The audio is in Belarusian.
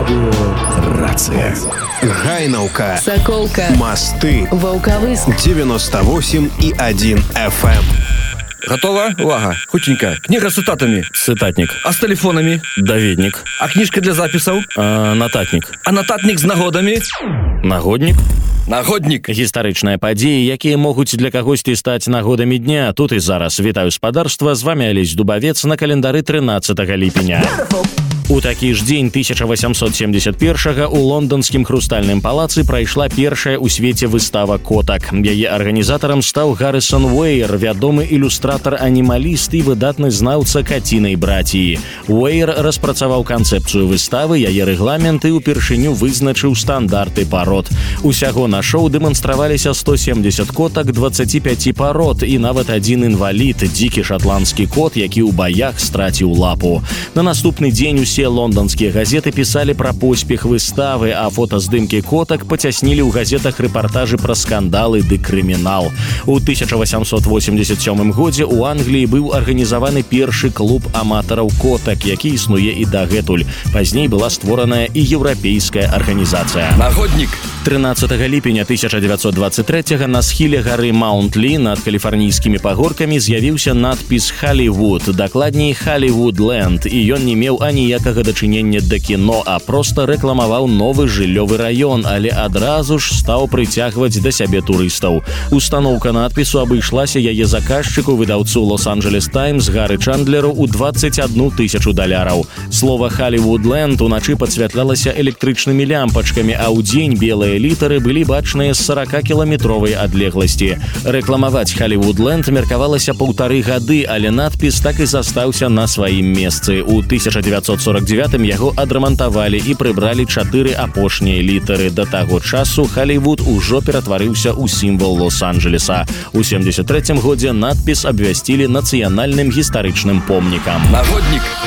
Рацыя. Гайнаўка. Саколка. Масты. Ваўкавыск. 98,1 FM. Готова? Увага. Хутенька. Книга с цитатами. Цытатнік. А с телефонами? Даведнік. А книжка для записов? Нататнік. А нотатник с нагодами? Нагоднік. Нагодник. Гістарычныя падзеі, якія могуць для кагосьці стаць нагодамі дня. Тут і зараз. Вітаю спадарства. З вами Алесь Дубавец на календары 13 ліпеня. У такі ж дзень 1871 у лонданскім хрустальным палацы прайшла першая ў свеце выстава котак. Яе арганізатарам стаў Гаррысон Уэйр, вядомы ілюстратар-анімаліст і выдатны знаўца кацінай браціі. Уэйр распрацаваў канцэпцыю выставы, яе рэгламент і ўпершыню вызначыў стандарты парод. Усяго на шоу дэманстраваліся 170 котак 25 парод і нават адзін інвалід, дзікі шатландскі кот, які ў баях страціў лапу. На наступны дзень усе лонданскія газеты пісалі пра поспех выставы, а фотаздымкі котак пацяснілі ў газетах рэпартажы пра скандалы ды крымінал. У 1887 годзе ў Англіі быў арганізаваны першы клуб аматараў котак, які існуе і дагэтуль. Пазней была створаная і еўрапейская арганізацыя. Нагодник. 13 ліпеня 1923 на схіле гары Маунт-Лі над каліфарнійскімі пагоркамі з'явіўся надпіс «Халівуд», дакладней «Халівуд-ленд», і ён не меў аніякага дачынення да кіно, а проста рэкламаваў новы жыллёвы раён, але адразу ж стаў прыцягваць да сябе турыстаў. Устаноўка надпісу абышлася яе заказчыку, выдаўцу «Лос-Анджелес Таймс» Гары Чандлеру ў $21 000. Слова «Халівуд-ленд» уначы падсвятлялася электрычнымі лямпачкамі, а ў дзень белыя літары былі бачныя з 40-кіламетровай адлегласці. Рэкламаваць «Халівуд-ленд» меркавалася 1,5 гады, але надпіс так і застаўся на сваім месцы. У 1949 яго адрамантавалі і прыбралі 4 апошнія літары. Да таго часу Халівуд ужо ператварыўся ў сімвал Лос-Анджелеса. У 73 годзе надпіс абвясцілі нацыянальным гістарычным помнікам. Нагодник.